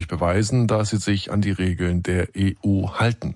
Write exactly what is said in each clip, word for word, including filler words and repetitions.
beweisen, dass sie sich an die Regeln der E U halten.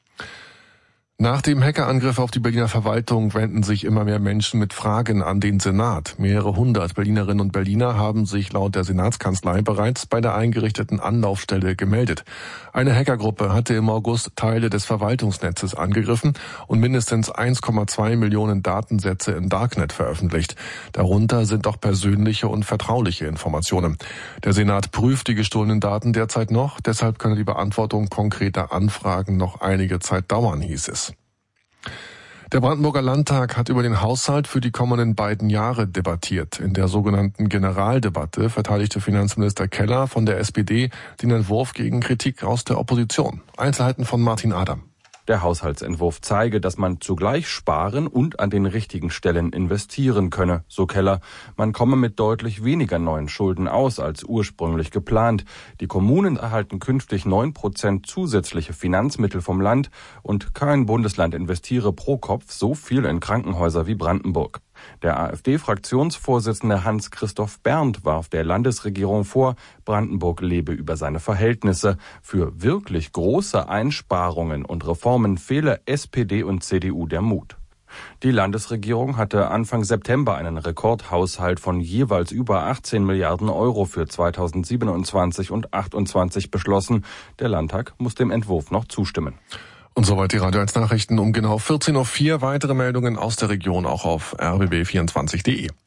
Nach dem Hackerangriff auf die Berliner Verwaltung wenden sich immer mehr Menschen mit Fragen an den Senat. Mehrere hundert Berlinerinnen und Berliner haben sich laut der Senatskanzlei bereits bei der eingerichteten Anlaufstelle gemeldet. Eine Hackergruppe hatte im August Teile des Verwaltungsnetzes angegriffen und mindestens eins Komma zwei Millionen Datensätze im Darknet veröffentlicht. Darunter sind auch persönliche und vertrauliche Informationen. Der Senat prüft die gestohlenen Daten derzeit noch, deshalb könne die Beantwortung konkreter Anfragen noch einige Zeit dauern, hieß es. Der Brandenburger Landtag hat über den Haushalt für die kommenden beiden Jahre debattiert. In der sogenannten Generaldebatte verteidigte Finanzminister Keller von der S P D den Entwurf gegen Kritik aus der Opposition. Einzelheiten von Martin Adam. Der Haushaltsentwurf zeige, dass man zugleich sparen und an den richtigen Stellen investieren könne, so Keller. Man komme mit deutlich weniger neuen Schulden aus als ursprünglich geplant. Die Kommunen erhalten künftig neun Prozent zusätzliche Finanzmittel vom Land und kein Bundesland investiere pro Kopf so viel in Krankenhäuser wie Brandenburg. Der AfD-Fraktionsvorsitzende Hans-Christoph Berndt warf der Landesregierung vor, Brandenburg lebe über seine Verhältnisse. Für wirklich große Einsparungen und Reformen fehle S P D und C D U der Mut. Die Landesregierung hatte Anfang September einen Rekordhaushalt von jeweils über achtzehn Milliarden Euro für zweitausendsiebenundzwanzig und achtundzwanzig beschlossen. Der Landtag muss dem Entwurf noch zustimmen. Und soweit die Radio eins Nachrichten um genau vierzehn Uhr vier. Weitere Meldungen aus der Region auch auf r b b vierundzwanzig punkt de.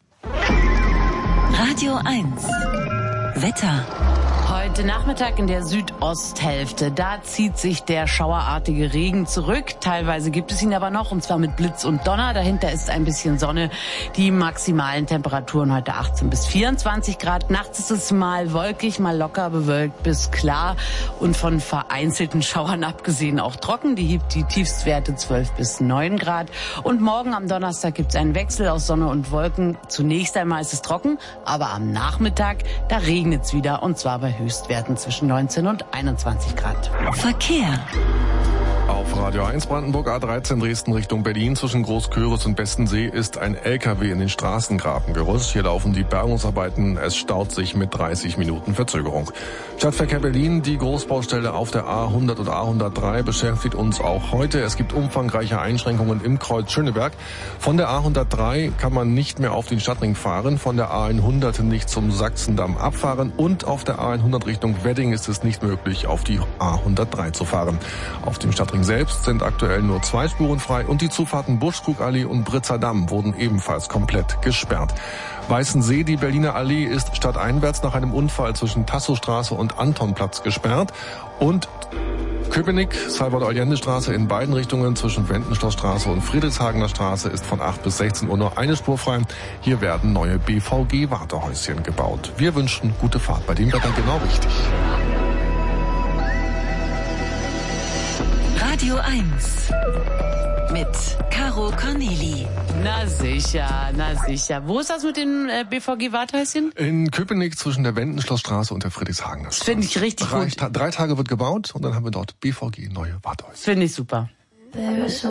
Radio eins Wetter. Heute Nachmittag in der Südosthälfte, da zieht sich der schauerartige Regen zurück. Teilweise gibt es ihn aber noch, und zwar mit Blitz und Donner. Dahinter ist ein bisschen Sonne. Die maximalen Temperaturen heute achtzehn bis vierundzwanzig Grad. Nachts ist es mal wolkig, mal locker bewölkt bis klar und von vereinzelten Schauern abgesehen auch trocken. Die hebt die Tiefstwerte zwölf bis neun Grad. Und morgen am Donnerstag gibt es einen Wechsel aus Sonne und Wolken. Zunächst einmal ist es trocken, aber am Nachmittag, da regnet es wieder, und zwar bei Höchstwerten zwischen neunzehn und einundzwanzig Grad. Verkehr. Auf Radio eins Brandenburg A dreizehn Dresden Richtung Berlin zwischen Großköris und Bestensee ist ein L K W in den Straßengraben gerutscht. Hier laufen die Bergungsarbeiten. Es staut sich mit dreißig Minuten Verzögerung. Stadtverkehr Berlin, die Großbaustelle auf der A hundert und A hundertdrei beschäftigt uns auch heute. Es gibt umfangreiche Einschränkungen im Kreuz Schöneberg. Von der A hundertdrei kann man nicht mehr auf den Stadtring fahren, von der A hundert nicht zum Sachsendamm abfahren und auf der A hundert Richtung Wedding ist es nicht möglich, auf die A hundertdrei zu fahren. Auf dem Stadtring selbst sind aktuell nur zwei Spuren frei und die Zufahrten Buschkrugallee und Britzer Damm wurden ebenfalls komplett gesperrt. Weißensee, die Berliner Allee, ist stadteinwärts nach einem Unfall zwischen Tasso-Straße und Antonplatz gesperrt und Köpenick, Salvador-Allende-Straße in beiden Richtungen zwischen Wendenschlossstraße und Friedrichshagener Straße ist von acht bis sechzehn Uhr nur eine Spur frei. Hier werden neue B V G-Wartehäuschen gebaut. Wir wünschen gute Fahrt, bei dem Wetter genau richtig. Radio eins mit Caro Corneli. Na sicher, na sicher. Wo ist das mit den äh, B V G-Warthäuschen? In Köpenick zwischen der Wendenschlossstraße und der Friedrichshagener Straße. Finde ich richtig drei, gut. Ta- drei Tage wird gebaut und dann haben wir dort B V G neue Warthäuser. Finde ich super.